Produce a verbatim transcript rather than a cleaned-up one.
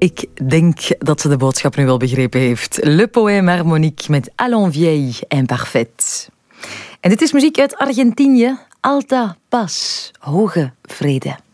Ik denk dat ze de boodschap nu wel begrepen heeft. Le Poème Harmonique met Allons vieille imparfaite. En dit is muziek uit Argentinië. Alta Paz, hoge vrede.